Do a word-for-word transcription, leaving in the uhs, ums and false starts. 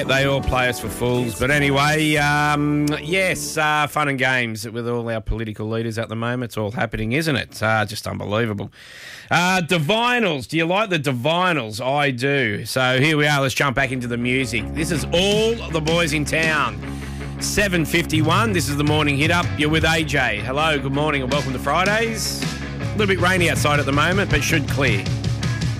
Yeah, they all play us for fools. But anyway, um, yes, uh, fun and games with all our political leaders at the moment. It's all happening, isn't it? Uh, just unbelievable. Uh, Divinals. Do you like the Divinals? I do. So here we are. Let's jump back into the music. This is All the Boys in Town. seven fifty-one. This is the Morning Hit Up. You're with A J. Hello, good morning and welcome to Fridays. A little bit rainy outside at the moment, but should clear.